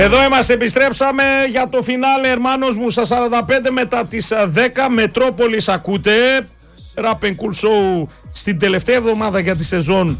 Εδώ είμαστε, επιστρέψαμε για το φινάλε, ερμάνος μου, στα 45 μετά τις 10. Μετρόπολης ακούτε. Rap and Cool Show στην τελευταία εβδομάδα για τη σεζόν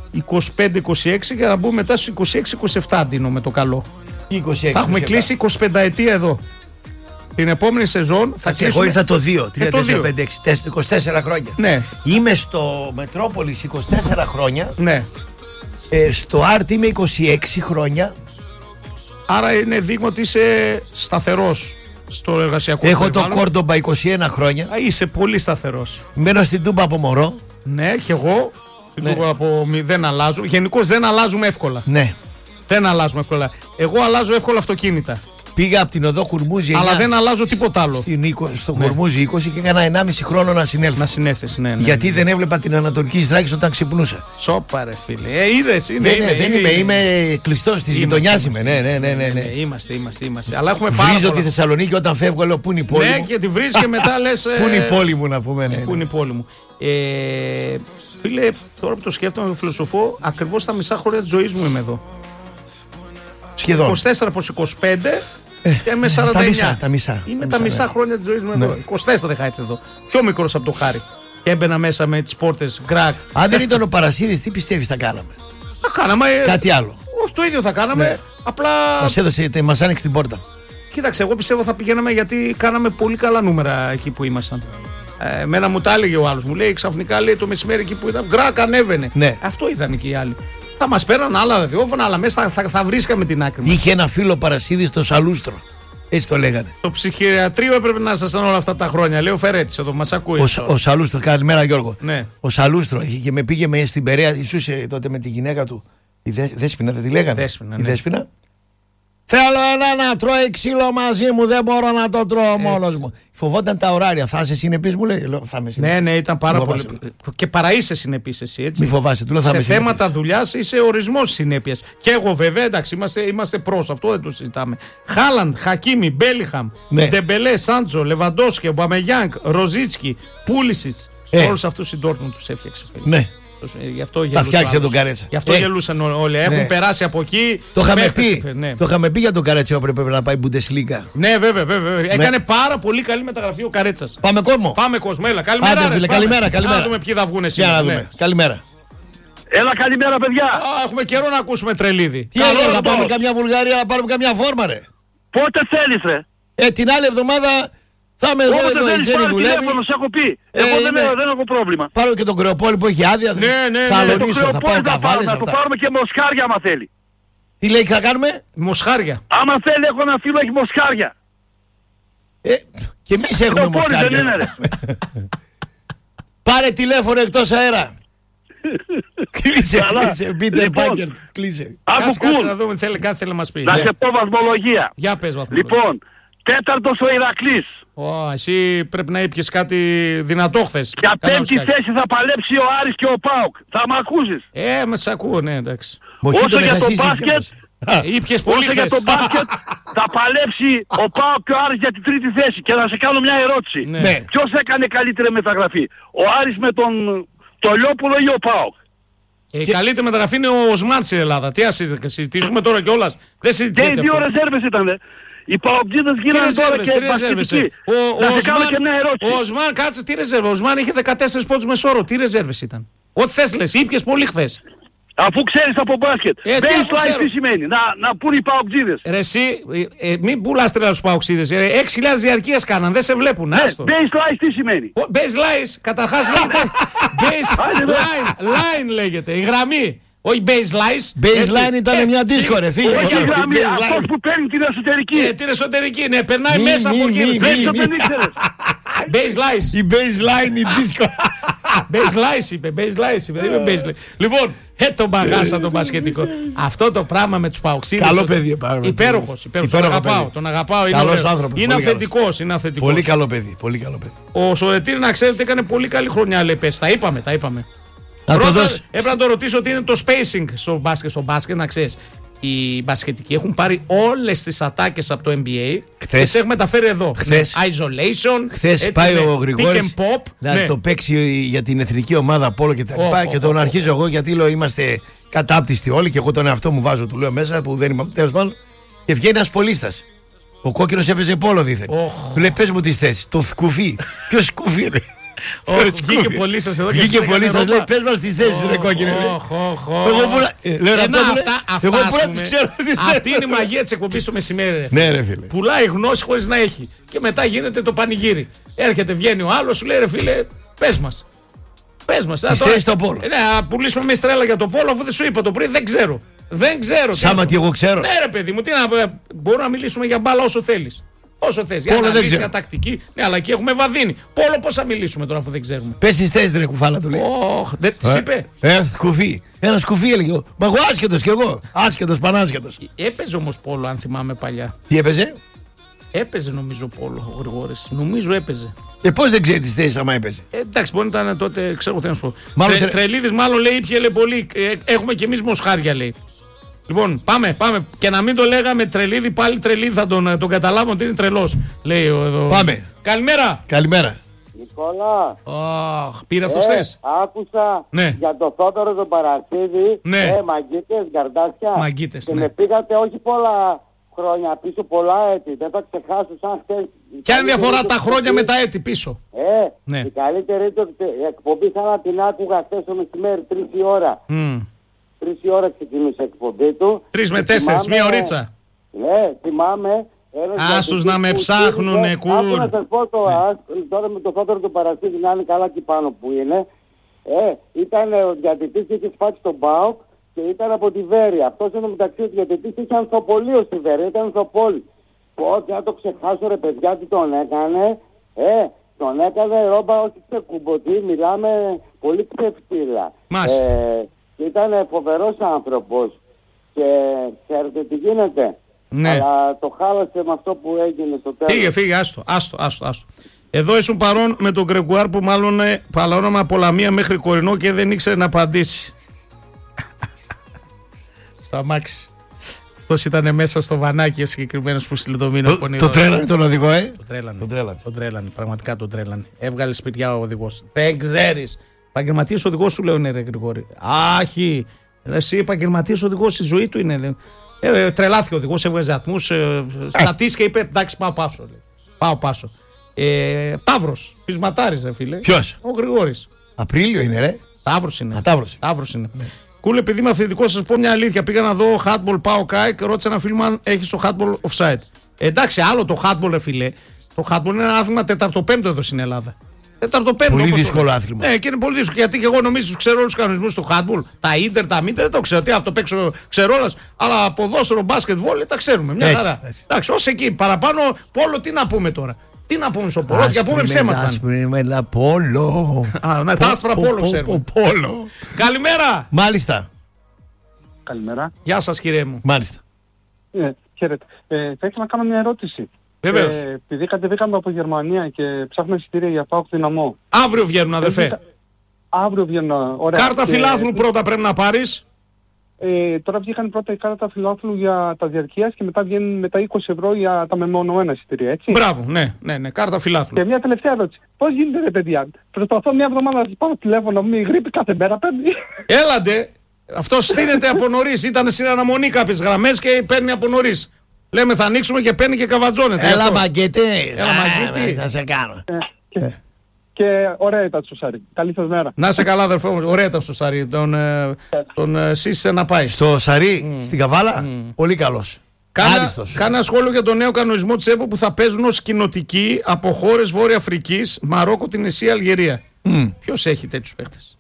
25-26 και να μπούμε μετά στους 26-27, Αντίνο, με το καλό. 26, θα έχουμε κλείσει 25 ετία εδώ. Την επόμενη σεζόν θα κλείσουμε. Εγώ ήρθα το 2, 3, 4, 5, 6, 24 χρόνια. Ναι. Είμαι στο Μετρόπολης 24 χρόνια. Ναι. Στο Art είμαι 26 χρόνια. Άρα είναι δείγμα ότι είσαι σταθερός στο εργασιακό. Έχω το Κόρντομπα 21 χρόνια. Είσαι πολύ σταθερός. Μένω στην Τούμπα από μωρό. Ναι, και εγώ. Στην Τούμπα δεν αλλάζω. Γενικώς δεν αλλάζουμε εύκολα. Ναι. Δεν αλλάζουμε εύκολα. Εγώ αλλάζω εύκολα αυτοκίνητα. Πήγα από την οδό Χουρμούζη 9. Αλλά δεν αλλάζω τίποτα άλλο. Στο Χουρμούζη 20 και έκανα 1,5 χρόνο να συνέλθω. Να συνέλθεις, ναι. Γιατί δεν έβλεπα την Ανατολική Στράκη όταν ξυπνούσα. Σόπα, ρε φίλε. Είδες, δεν είμαι κλειστός της γειτονιάς είμαι. Ναι. Είμαστε. Αλλά έχουμε πάρα βρίζω πολλά. τη Θεσσαλονίκη όταν φεύγω, λέω πού είναι η πόλη μου. Ναι, και τη βρίζεις και μετά λες. Πού είναι η πόλη μου, να πούμε. Πού είναι η πόλη μου. Φίλε, τώρα που το σκέφτομαι, το φιλοσοφώ, ακριβώς τα μισά χρόνια της ζωής μου είμαι εδώ. Σχεδόν. 24 προς 25. Και είμαι 49. Τα μισά. Είμαι τα μισά χρόνια της ζωής μου εδώ. 24 είχα έρθει εδώ. Πιο μικρός από το Χάρη. Και έμπαινα μέσα με τις πόρτες, γκρακ. Αν δεν ήταν ο Παρασίδης, τι πιστεύεις θα κάναμε? Θα κάναμε. Κάτι άλλο. Όχι, το ίδιο θα κάναμε. Ναι. Απλά. Μας άνοιξε την πόρτα. Κοίταξε, εγώ πιστεύω θα πηγαίναμε γιατί κάναμε πολύ καλά νούμερα εκεί που ήμασταν. Εμένα μου τα έλεγε ο άλλος. Μου λέει ξαφνικά, λέει, το μεσημέρι εκεί που ήταν. Γκρακ ανέβαινε. Ναι. Αυτό ήταν και οι άλλοι. Θα μας πέραν άλλα ραδιόφωνα, αλλά μέσα θα βρίσκαμε την άκρη μας. Είχε ένα φίλο Παρασίδη στο Σαλούστρο. Έτσι το λέγανε. Το ψυχιατρίο έπρεπε να ήσασταν όλα αυτά τα χρόνια. Λέω Φερέτης εδώ, μας ακούει. Ο Σαλούστρο, καλημέρα Γιώργο. Ναι. Ο Σαλούστρο και με πήγε στην Περαία. Ισούσε τότε με τη γυναίκα του. Η Δέσποινα, δεν τη λέγανε? Δέσποινα, η ναι. Δέσποινα. Θέλω ένα να τρώει ξύλο μαζί μου, δεν μπορώ να το τρώω μόνος μου. Φοβόταν τα ωράρια. Θα είσαι συνεπής, μου λέει. Λέω, θα είμαι συνεπής. Ναι, ήταν πάρα πολύ. Και παρά είσαι συνεπής εσύ, έτσι. Μη φοβάσαι, του λέω θα είμαι συνεπής. Σε θέματα δουλειάς είσαι ορισμός συνέπειας. Και εγώ βέβαια, εντάξει, είμαστε προς, αυτό δεν το συζητάμε. Χάλαντ, Χακίμι, Μπέλιχαμ, Ντεμπελέ, Σάντζο, Λεβαντόσκι, Ομπαμεγιάνγκ, Ροζίτσκι, Πούλισιτς. Όλους αυτούς η Ντόρτμουντ τους έφτιαξε. Ναι. Θα φτιάξει τον Καρέτσα. Γι' αυτό γελούσαν όλοι. Έχουν περάσει από εκεί. Το είχαμε πει για τον Καρέτσα που έπρεπε να πάει Bundesliga. Ναι, βέβαια. Έκανε πάρα πολύ καλή μεταγραφή ο Καρέτσας. Πάμε κόσμο. Πάμε κόσμο, έλα. Καλημέρα. Άντε, φίλε, καλημέρα. Να δούμε ποιοι θα βγουν σήμερα. Καλημέρα. Έλα, καλημέρα, παιδιά. Έχουμε καιρό να ακούσουμε Τρελίδη. Τι έγινε, θα πάμε καμιά Βουλγαρία, να πάρουμε καμιά φόρμα, ρε? Πότε θέλεις, ρε? Την άλλη εβδομάδα. Θα με εδώ, η Τζέννη δουλεύει. Σε έχω πει. Εγώ δεν έχω πρόβλημα. Πάρω και τον Κρεοπόλη που έχει άδεια. Θα αλωνίσω, θα πάω καβάλες. Θα το πάρουμε και μοσχάρια άμα θέλει. Τι λέει, θα κάνουμε? Μοσχάρια. Άμα θέλει, έχω ένα φίλο, έχει μοσχάρια. Και εμείς έχουμε μοσχάρια. Πάρε τηλέφωνο εκτός αέρα. Κλείσε, Πίτερ Πάγκερτ, κλείσε. Κάτσε να δούμε, κάτι θέλει να μας πει. Να σε πω βαθμολογία. Για πες βαθμολογία. Λοιπόν, τέταρτος ο Ηρακλής. Εσύ πρέπει να ήπιες κάτι δυνατό χθες. Για πέμπτη θέση θα παλέψει ο Άρης και ο ΠΑΟΚ. Θα μ' ακούσεις? Με σ' ακούω, ναι, εντάξει. Όσο για το μπάσκετ, ήπιες πολύ χθες. Για το μπάσκετ θα παλέψει ο ΠΑΟΚ και ο Άρης για την τρίτη θέση. Και να σε κάνω μια ερώτηση. Ναι. Ποιος έκανε καλύτερη μεταγραφή? Ο Άρης με τον Λιόπουλο ή ο ΠΑΟΚ? Η καλύτερη μεταγραφή είναι ο Οσμάν στην Ελλάδα. Τι ας συζητήσουμε τώρα κιόλας? Δεν συζητείτε. Και οι δύο ρεζέρβες ήταν. Οι Παοκτζίδες γίνανε τώρα και μπασκετικοί. Να σε κάνω και μια ερώτηση. Ο Οσμάν, κάτσε, τι ρεζέρβε? Ο Οσμάν είχε 14 πόντους μεσόωρο. Τι ρεζέρβες ήταν? Ό,τι θες λες, ήπιες πολύ χθες. Αφού ξέρεις από μπάσκετ. Baseline τι σημαίνει? Να πούν οι Παοκτζίδες. Ρε εσύ, μην πουλάς τρέλα στους Παοκτζίδες. 6.000 διαρκείας κάναν, δεν σε βλέπουν. Baseline τι σημαίνει? Baseline, καταρχάς λέγεται. Baseline λέγεται, η γραμμή. Όχι baseline. Baseline ήταν μια δίσκο, ρε φίλε. Όχι η γραμμή, αυτός που παίρνει την εσωτερική. Την εσωτερική, ναι, περνάει μέσα από εκεί. Baseline. Η baseline, η δίσκο. Baseline είπε, δεν είπε baseline. Λοιπόν, τον μπαγάσα τον μπασκετικό. Αυτό το πράγμα με τους Παοξίδες. Καλό παιδί. Υπέροχος, τον αγαπάω. Καλός άνθρωπος. Είναι αυθεντικός. Πολύ καλό παιδί. Ο Σορετήρη, να ξέρετε, έκανε πολύ καλή χρονιά, λέει, πες. Τα είπαμε. Έπρεπε να το ρωτήσω τι είναι το spacing στο μπάσκετ, να ξέρεις. Οι μπασκετικοί έχουν πάρει όλες τις ατάκες από το NBA και τις έχουν μεταφέρει εδώ. Isolation. Χθες πάει ο Γρηγόρης pick and pop, να το παίξει για την εθνική ομάδα Πόλο και τα λοιπά. Και τον αρχίζω εγώ γιατί λέω είμαστε κατάπτυστοι όλοι και εγώ τον εαυτό μου βάζω, του λέω μέσα που δεν είμαι. Τέλος πάντων, Και βγαίνει ένας πολίστας. Ο κόκκινος έπαιζε πόλο δίθεν. Του λέει πες μου τις θέσεις. Το σκουφί. Ποιος σκουφί είναι? Βγήκε πολίστας εδώ και βγήκε πολίστας, λέει πες μας τις θέσεις ρε κόκκινε. Εγώ πουλά τις ξέρω τις θέσεις. Αυτή είναι η μαγεία της εκπομπής το μεσημέρι. Ναι ρε φίλε. Πουλάει γνώση χωρίς να έχει. Και μετά γίνεται το πανηγύρι. Έρχεται, βγαίνει ο άλλος, σου λέει ρε φίλε, πες μας. Πες μας. Τις θέσεις στο πόλο. Ναι, πουλήσουμε εμείς τρέλα για το πόλο, αφού δεν σου είπα το πρωί, δεν ξέρω. Δεν ξέρω. Σάμα τι εγώ ξέρω. Ναι, ρε παιδί μου, μπορούμε να μιλήσουμε για μπάλα όσο θέλεις. Όσο θες. Για αναλύση, για τακτική. Ναι, αλλά εκεί έχουμε βαδίνει. Πόλο πώς θα μιλήσουμε τώρα αφού δεν ξέρουμε. Πες τις θέσεις ρε κουφάλα του λέει. Δεν τις είπε. Σκουφί. Ένα σκουφί έλεγε. Μα εγώ άσχετος κι εγώ. Άσχετος, πανάσχετος. Έπαιζε όμως πόλο αν θυμάμαι παλιά. Τι έπαιζε? Έπαιζε νομίζω πόλο ο Γρηγόρης. Νομίζω έπαιζε. Πώς δεν ξέρει τις θέσεις άμα έπαιζε? Εντάξει, μπορεί να ήταν τότε, ξέρω τι να σου πω. Τρελίδης μάλλον λέει ήπιε λέει πολύ. Έχουμε κι εμείς μοσχάρια λέει. Λοιπόν, πάμε. Και να μην το λέγαμε Τρελίδη, πάλι Τρελίδη θα τον καταλάβω ότι είναι τρελός. Λέει εδώ. Πάμε. Καλημέρα. Καλημέρα. Νικόλα. Πήρε αυτός θες. Άκουσα για το Θόδωρο τον Παρασίδη. Ναι. Μαγκίτες, γκαρντάσια. Μαγκίτες, και ναι. με πήγατε όχι πολλά χρόνια πίσω, πολλά έτη. Δεν θα ξεχάσω σαν χτες. Ποια είναι η διαφορά τα χρόνια με τα έτη πίσω? Ναι. Η καλύτερη εκπομπή σαν να την άκουγα χτες το μεσημέρι, 3 η ώρα. 3 η ώρα ξεκινούσε η εκπομπή του. 3 με 4, μία ωρίτσα. Ναι, θυμάμαι. Άσους να με ψάχνουνε κουλ. Άκου να σας πω τώρα με το Θόδωρο του Παρασίδη να είναι καλά εκεί πάνω που είναι. Ήταν ο διατητής και είχε σπάσει τον ΠΑΟΚ και ήταν από τη Βέρεια. Αυτός είναι μεταξύ ο διατητής, είχε ανθοπολείο στη Βέρεια, ήταν ανθοπόλη. Πότε να το ξεχάσω ρε παιδιά τι τον έκανε. Τον έκανε ρόμπα όχι ξεκουμποτη, μιλάμε πολύ ξεφτύλα. Ήταν φοβερός άνθρωπος και ξέρετε τι γίνεται. Ναι. Αλλά το χάλασε με αυτό που έγινε στο τέλος. Φύγε, άστο. Εδώ ήσουν παρόν με τον Γκρεγκουάρ που μάλλον παλαιόνομα από Λαμία μέχρι Κορινό και δεν ήξερε να απαντήσει. Στο αμάξι. Αυτός ήταν μέσα στο βανάκι ο συγκεκριμένος που στείλε το μήνα. Το τρέλανε τον οδηγό, Τον τρέλανε, πραγματικά τον τρέλανε. Έβγαλε σπιτιά ο οδηγός. Δεν ξέρεις. Επαγγελματίας οδηγός σου λέω είναι ρε Γρηγόρη. Άχι. Εσύ επαγγελματίας οδηγός στη ζωή του είναι. Τρελάθηκε ο οδηγός, έβγαζε ατμούς. Στατής και είπε εντάξει πάω πάσο. Ταύρος, πεισματάρης ρε φίλε. Ποιος? Ο Γρηγόρης. Απρίλιο είναι ρε. Ταύρος είναι. Ταύρος είναι. Ναι. Κούλ, επειδή είμαι αυθεντικό, σας πω μια αλήθεια. Πήγα να δω hardball πάω ΚΑΕ και ρώτησα ένα φίλο μου αν έχει το hardball offside. Εντάξει, άλλο το hardball ρε φίλε. Το hardball είναι ένα άθλημα 4ο-5ο εδώ στην Ελλάδα. 4ο-5ο. Πολύ δύσκολο άθλημα. Ναι, και είναι πολύ δύσκολο. Γιατί και εγώ νομίζω ότι ξέρω όλους τους κανονισμούς του hardball. Τα ίντερ, τα μίντερ, δεν το ξέρω. Τι από το παίξω ξέρω όλας. Αλλά ποδόσφαιρο, μπάσκετ, βόλεϊ τα ξέρουμε. Μια χαρά. Εντάξει, ως εκεί. Παραπάνω πόλο, τι να πούμε τώρα. Τι να πούμε στο πόλο, για πούμε ψέματα. Άσπρη πόλο. Τα άσπρα πόλο ξέρουμε. Καλημέρα. Μάλιστα. Καλημέρα. Γεια σας κύριε μου. Μάλιστα. Χαίρετε. Θα ήθελα να κάνω μια ερώτηση. Βεβαίως. Επειδή κατεβήκαμε από Γερμανία και ψάχνουμε εισιτήρια για ΠΑΟΚ Δυναμό. Αύριο βγαίνουν αδερφέ. Αύριο βγαίνουν, ωραία. Κάρτα φιλάθλου πρώτα πρέπει να πάρεις. Τώρα βγήκαν πρώτα η κάρτα φιλάθλου για τα διαρκείας και μετά βγαίνουν με τα 20 ευρώ για τα μεμονωμένα εισιτήρια, έτσι. Μπράβο, ναι, κάρτα φιλάθλου. Και μια τελευταία ερώτηση. Πώς γίνεται ρε παιδιά, προσπαθώ μια εβδομάδα να σας πάρω τηλέφωνο, μη γρήπη κάθε μέρα παίρνει. Έλαντε, αυτό στείνεται από νωρίς, ήταν στην αναμονή κάποιες γραμμές και παίρνει από νωρίς. Λέμε θα ανοίξουμε και παίρνει και καβατζώνεται. Έλα μαγκέτε, θα σε κάνω. Και ωραία ήταν στο Σαρί. Καλή σας μέρα. Να είσαι καλά αδερφό μου, ωραία ήταν στο Σαρί. Τον σύστησε να πάει. Στο Σαρί, στην Καβάλα, πολύ καλός. Κάνε ένα σχόλιο για τον νέο κανονισμό της ΕΠΟ που θα παίζουν ως κοινοτικοί από χώρες Βόρεια Αφρικής, Μαρόκο, Τινησία, Αλγερία. Ποιος έχει τέτοιους παίχτες?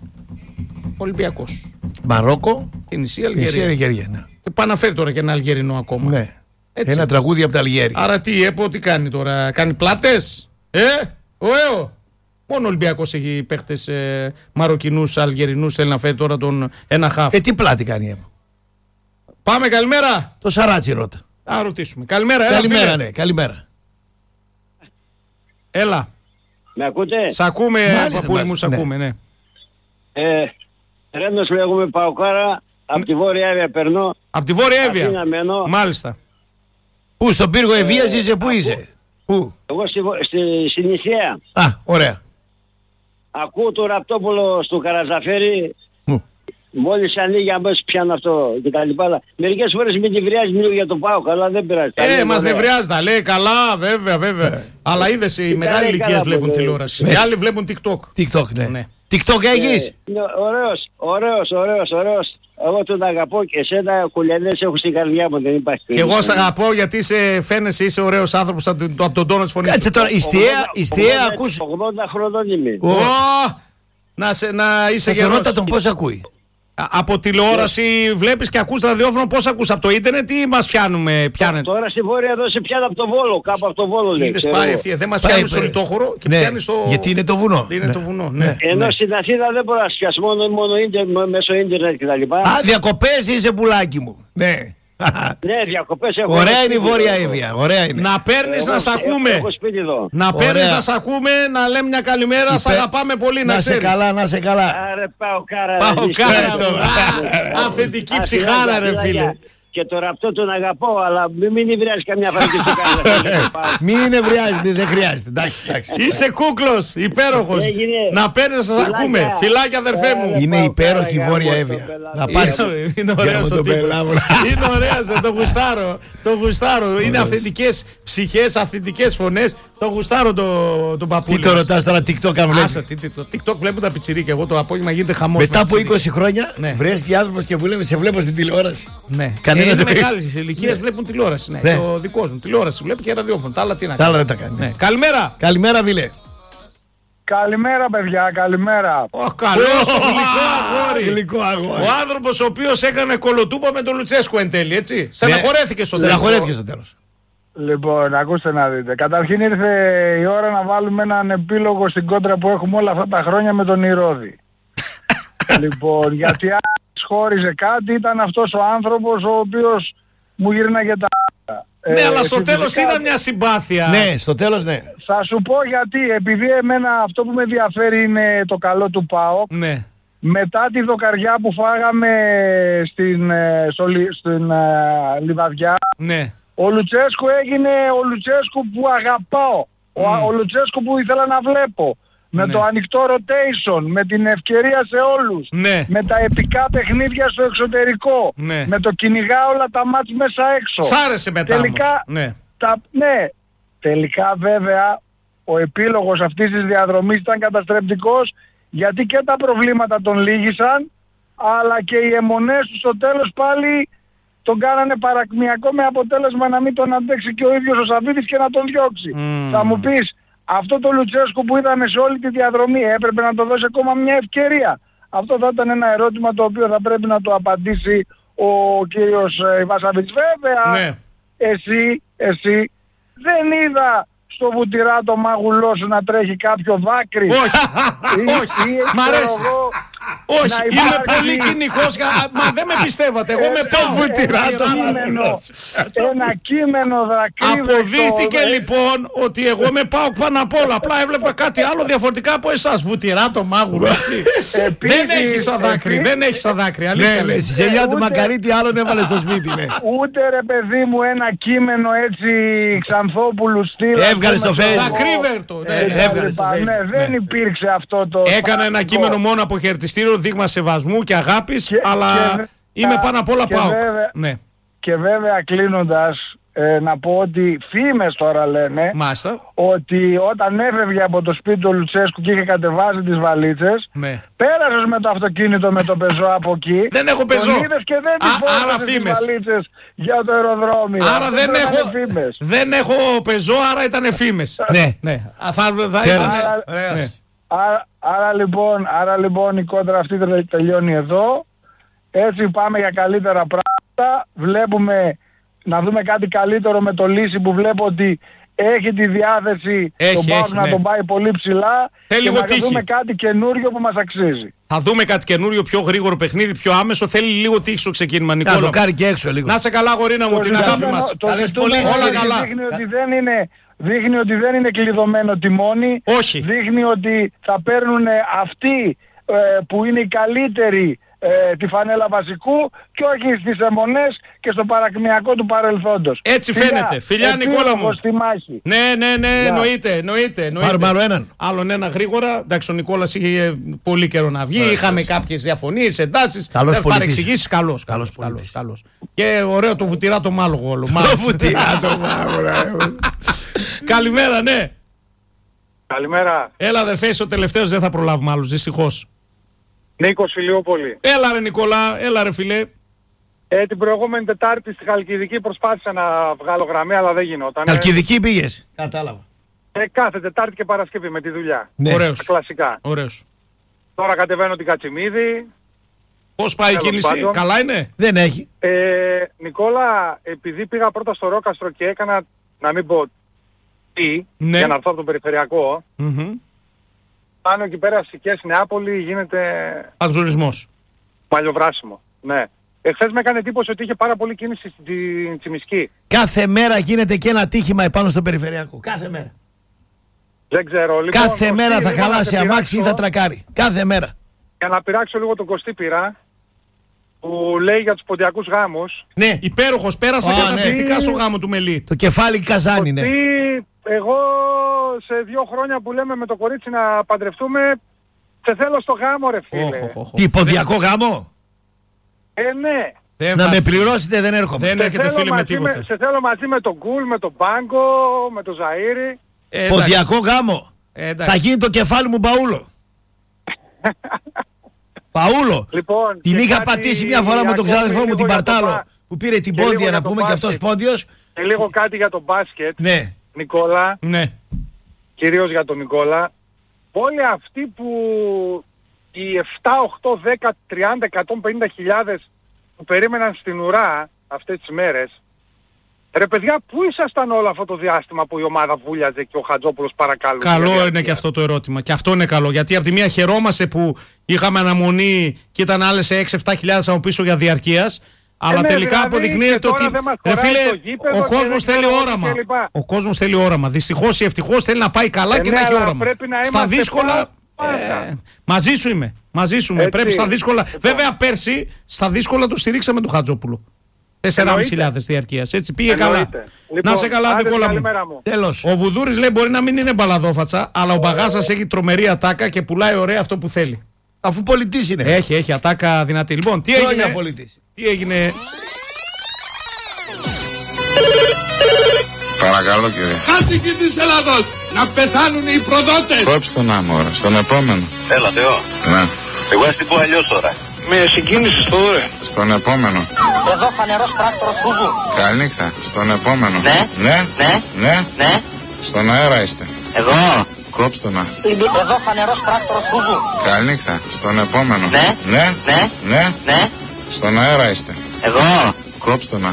Ολυμπιακός. Μαρόκο, Τινησία, Αλγερία. Ναι. Και πάει να φέρει τώρα και ένα Αλγερινό ακόμα. Ναι. Ένα τραγούδι από τα Αλγέρια. Άρα τι, η ΕΠΟ τι κάνει τώρα, κάνει πλάτες? Μόνο ο Ολυμπιακός έχει παίχτες Μαροκινούς, Αλγερινούς, θέλει να φέρει τώρα τον ένα χάφ. Τι πλάτη κάνει η ΕΠΟ? Πάμε, καλημέρα. Το Σαράτσι ρώτα. Α, ρωτήσουμε. Καλημέρα, καλημέρα, ναι, καλημέρα. Έλα. Με ακούτε? Σ' ακούμε, παππούλη μου, σ' ακούμε, ναι. Ρέντος λέγομαι, Παοκάρα, από τη Βόρεια Εύβοια περνώ. Από τη Βόρεια Εύβοια. Μάλιστα. Πού, στον πύργο Ευβίας είσαι, πού είσαι? Πού? Εγώ στη Νησία. Α, ωραία. Ακούω το Ραπτόπουλο στο Καραζαφέρι Μόλις ανοίγει αμέσως πιάνω αυτό και τα λοιπά. Μερικές φορές με νευριάζει λίγο για το ΠΑΟΚ, αλλά δεν πειράζει. Μας νευριάζει, τα λέει καλά, βέβαια. Αλλά είδες, οι μεγάλοι ηλικίες βλέπουν τηλεόραση. Οι άλλοι βλέπουν TikTok. TikTok, ναι. TikTok έχεις? Ωραίος. Εγώ τον αγαπώ και εσένα κουλιανές έχω στην καρδιά μου, δεν υπάρχει. Και εγώ σ' αγαπώ γιατί φαίνεσαι, είσαι ωραίος άνθρωπος από τον τόνο της φωνής. Κάτσε τώρα, ιστιαία ακούς. 80 χρονών είμαι. Να είσαι γερός. Ρώτα τον πώς ακούει. Από τηλεόραση βλέπεις και ακούς ραδιόφωνο, πώς ακούς? Από το ίντερνετ ή μας πιάνετε? Τώρα στη Βόρεια εδώ σε πιάνω από το Βόλο, κάπου από το Βόλο λέει. Είδες πάει ευθεία, δεν μας πιάνει στο λιτόχωρο και πιάνει στο... Γιατί είναι το βουνό. Ενώ στην Αθήνα δεν μπορώ να σπιάσω, μόνο μέσω ίντερνετ κτλ. Διακοπές είσαι πουλάκι μου. Ναι. Ναι, διακοπές έχω. Ωραία είναι η Βόρεια Εύβοια. Να παίρνεις να σ' ακούμε. Να παίρνεις να σ' ακούμε, να λέμε μια καλημέρα. Σ' αγαπάμε πολύ, να ξέρεις. Να σε καλά. Άρε Παοκάρα. Αυθεντική ψυχάρα, ρε φίλε. Και το ραπτό τον αγαπώ, αλλά μην νευριάζει καμιά φορά και στο κάνω. Μην νευριάζει, δεν χρειάζεται. Εντάξει. Είσαι κούκλος, υπέροχος. Να παίρνεις να σας ακούμε. Φιλάκια, αδερφέ μου. Είναι υπέροχη η Βόρεια Εύβοια. Να πάρεις. Είναι ωραίος ο τύπος. Είναι ωραίος, το γουστάρω. Είναι αυθεντικές ψυχές, αυθεντικές φωνές. Το γουστάρω τον παππούλη. Τι το ρωτάς τώρα, TikTok αν βλέπεις? TikTok βλέπουν τα πιτσιρίκια. Εγώ το απόγευμα γίνεται χαμός. Μετά από 20 χρόνια βρέθηκε άνθρωπος και που λέμε σε βλέπω στην τηλεόραση. Ναι. Είναι μεγάλης ηλικίας, βλέπουν τηλεόραση. Ναι. Το δικό μου. Τηλεόραση βλέπει και ραδιόφωνο. Τα άλλα τι να κάνει. Τα άλλα δεν τα κάνει. Ναι. Καλημέρα. Καλημέρα, Βίλε. Καλημέρα, παιδιά, καλημέρα. Καλώς, γλυκό αγόρι. Ο άνθρωπος ο οποίος έκανε κολοτούπα με τον Λουτσέσκο εν τέλει, έτσι. Στεναχωρέθηκε στο τέλος. Λοιπόν, ακούστε να δείτε. Καταρχήν ήρθε η ώρα να βάλουμε έναν επίλογο στην κόντρα που έχουμε όλα αυτά τα χρόνια με τον Ηρώδη. Λοιπόν, γιατί αν χώριζε κάτι ήταν αυτός ο άνθρωπος ο οποίος μου γύρναγε τα... Ναι, αλλά στο τέλος είδα μια συμπάθεια. Ναι, στο τέλος ναι. Θα σου πω γιατί. Επειδή εμένα αυτό που με ενδιαφέρει είναι το καλό του ΠΑΟΚ. Ναι. Μετά τη δοκαριά που φάγαμε στην Λιβαδιά, ναι. Ο Λουτσέσκου έγινε ο Λουτσέσκου που αγαπάω. Ο Λουτσέσκου που ήθελα να βλέπω. Με το ανοιχτό rotation, με την ευκαιρία σε όλους. Ναι. Με τα επικά παιχνίδια στο εξωτερικό. Ναι. Με το κυνηγά όλα τα μάτς μέσα έξω. Σ' άρεσε μετά τελικά, ναι. Τελικά βέβαια ο επίλογος αυτής της διαδρομής ήταν καταστρεπτικός, γιατί και τα προβλήματα τον λύγησαν, αλλά και οι αιμονές του στο τέλος πάλι τον κάνανε παρακμιακό, με αποτέλεσμα να μην τον αντέξει και ο ίδιος ο Σαββίδης και να τον διώξει. Θα μου πεις, αυτό το Λουτσέσκου που είδαμε σε όλη τη διαδρομή έπρεπε να το δώσει ακόμα μια ευκαιρία? Αυτό θα ήταν ένα ερώτημα το οποίο θα πρέπει να το απαντήσει ο κύριος Ιβάσαβιτς. Βέβαια, ναι. εσύ δεν είδα στο βουτυράτο μάγουλό σου να τρέχει κάποιο δάκρυ. Όχι, μ' αρέσει. Όχι, είμαι πολύ κοινικός, μα δεν με πιστεύατε. Εγώ με πάω βουτυράτο. Ένα κείμενο δακρύβευτο. Αποδείχτηκε λοιπόν ότι εγώ με πάω πάνω απ' όλα. Απλά έβλεπα κάτι άλλο διαφορετικά από εσάς. Βουτυράτο μάγουλο, έτσι. Δεν έχει σαν δάκρυ, δεν έχει σαν δάκρυ. Ναι, στη σελιά του Μακαρίτη άλλον έβαλε στο σπίτι. Ούτε ρε παιδί μου ένα κείμενο έτσι Ξανθόπουλου στήλα. Έβγαλε στο Facebook. Δακρύβερτο. Δεν υπήρξε αυτό το. Έκανα ένα κείμενο μόνο από χαιρετιστήριο, δείγμα σεβασμού και αγάπης, αλλά είμαι πάνω απ' όλα ΠΑΟΚ. Και βέβαια κλείνοντας, να πω ότι φήμες τώρα λένε ότι όταν έφευγε από το σπίτι του Λουτσέσκου και είχε κατεβάσει τις βαλίτσες, πέρασες με το αυτοκίνητο με το πεζό από εκεί. Δεν έχω πεζό. Τον είδες και δεν τις τις βαλίτσες για το αεροδρόμιο. Άρα δεν έχω πεζό, άρα ήταν φήμες. Ναι. Άρα λοιπόν η κόντρα αυτή τελειώνει εδώ. Έτσι πάμε για καλύτερα πράγματα. Βλέπουμε να δούμε κάτι καλύτερο με το Λύση, που βλέπω ότι έχει τη διάθεση τον ΠΑΟΚ να τον πάει πολύ ψηλά. Και να δούμε κάτι καινούριο που μας αξίζει. Θα δούμε κάτι καινούριο, πιο γρήγορο παιχνίδι, πιο άμεσο. Θέλει λίγο τύχη στο ξεκίνημα, Νικόλα. Να το κάνει και έξω λίγο. Να σε καλά, γορίνα μου, την αγάπη μας. Όλα καλά. Δείχνει ότι δεν είναι κλειδωμένο τιμόνι. Όχι. Δείχνει ότι θα παίρνουν αυτοί που είναι οι καλύτεροι τη φανέλα βασικού και όχι στις αιμονές και στο παρακμιακό του παρελθόντος. Έτσι φαίνεται. Φιλιά Νικόλα μου. Στη μάχη. Ναι, εννοείται. Πάρουμε άλλο έναν. Άλλον ένα γρήγορα. Εντάξει, ο Νικόλας είχε πολύ καιρό να βγει. Είχαμε κάποιες διαφωνίες, εντάσεις. Καλός παρεξηγήσεις. Καλός. Και ωραίο το βουτυρά το μάλογο. Καλημέρα, ναι. Καλημέρα. Έλα, αδερφέ, ο τελευταίος, δεν θα προλάβουμε άλλους, δυστυχώς. Νίκος Ηλιούπολη. Έλα, ρε Νικόλα, έλα, ρε φιλέ. Την προηγούμενη Τετάρτη στη Χαλκιδική προσπάθησα να βγάλω γραμμή, αλλά δεν γινόταν. Χαλκιδική πήγες. Κατάλαβα. Κάθε Τετάρτη και Παρασκευή με τη δουλειά. Ναι. Ωραίος. Κλασικά. Ωραίος. Τώρα κατεβαίνω την Κατσιμίδη. Πώς πάει η κίνηση, πάντων. καλά είναι? Δεν έχει. Νικόλα, επειδή πήγα πρώτα στο Ρόκαστρο και έκανα, να μην πω τι, Ναι. για να έρθω από τον περιφερειακό, πάνω εκεί πέρα στη Κέση Νεάπολη γίνεται Αζουρισμός. μαλλιοβράσιμο. Ναι. Εχθές με έκανε εντύπωση ότι είχε πάρα πολύ κίνηση στην Τσιμισκή. Κάθε μέρα γίνεται και ένα τύχημα επάνω στο περιφερειακό. Κάθε μέρα. Δεν ξέρω. Λοιπόν, Κάθε μέρα θα λίγο χαλάσει να σε αμάξι ή θα πειράξω, τρακάρει. Κάθε μέρα. για να πειράξω λίγο τον Κωστή πήρα, που λέει για τους ποντιακούς γάμους. Ναι. Υπέροχος, πέρασα καταπληκτικά στο γάμο του Μελή. Το κεφάλι καζάνι, ναι. Κωστή, εγώ σε 2 χρόνια που λέμε με το κορίτσι να παντρευτούμε, σε θέλω στο γάμο, ρε φίλε. Τι, ποδιακό γάμο? Ναι. Να με πληρώσετε, δεν έρχομαι. Δεν έρχεται φίλε με τίποτα. Σε θέλω μαζί με τον Γκουλ, με τον Μπάγκο, με τον Ζαΐρη. Ποδιακό γάμο. Θα γίνει το κεφάλι μου παούλο. Παούλο. Λοιπόν, την είχα κάτι πατήσει μια φορά με τον ξάδερφό μου την Παρτάλο, που πήρε την πόντια να πούμε, και αυτός πόντιος. Και λίγο κάτι για το μπάσκετ. Ναι. Νικόλα. Ναι. Κυρίως για τον Νικόλα. Όλοι αυτοί που οι 7, 8, 10, 30, 150 χιλιάδες που περίμεναν στην ουρά αυτές τις μέρες, ρε παιδιά, πού ήσασταν όλο αυτό το διάστημα που η ομάδα βούλιαζε και ο Χατζόπουλος παρακαλούσε? Καλό είναι και αυτό το ερώτημα. Και αυτό είναι καλό. Γιατί από τη μία χαιρόμαστε που είχαμε αναμονή και ήταν άλλες 6-7 χιλιάδες από πίσω για διαρκείας. Αλλά ναι, τελικά δηλαδή, αποδεικνύεται ότι. Ρε φίλε, ο κόσμος θέλει όραμα. Ο κόσμος θέλει όραμα. Δυστυχώς ή ευτυχώς θέλει να πάει καλά και να έχει όραμα. Στα δύσκολα. Μαζί σου είμαι. Μαζί σου είμαι. Πρέπει στα δύσκολα. Βέβαια, πέρσι στα δύσκολα το στηρίξαμε τον Χατζόπουλο. 4.500 διαρκείας. Έτσι πήγε καλά. Λοιπόν, να σε καλά, Νικόλα μου. Τέλος. Ο Βουδούρης λέει μπορεί να μην είναι μπαλαδόφατσα, αλλά ο Μπαγάσας έχει τρομερή ατάκα και πουλάει ωραία αυτό που θέλει. Αφού πολιτής είναι. Έχει ατάκα δυνατή. Λοιπόν, τι έγινε? Τι έγινε? Παρακαλώ κύριε. Κάτοικοι της Ελλάδος, να πεθάνουν οι προδότες. Κόψτε να μωρέ, στον επόμενο. Έλα Θεό. Ναι. Εγώ θα την πω αλλιώς τώρα. Με συγκίνησες το ρε. Στον επόμενο. Εδώ φανερός πράκτορος Βουβού. Καληνύχτα. Στον επόμενο. Ναι. Ναι. Ναι. Ναι. Ναι. Στον αέρα είστε. Εδώ. Κόψτε να. Εδώ φανερός πράκτορος Βουβού. Καληνύχτα. Στον επόμενο. Ναι. Ναι. Ναι. Ναι. Ναι. Στον αέρα είστε. Εδώ. Κόψτε να.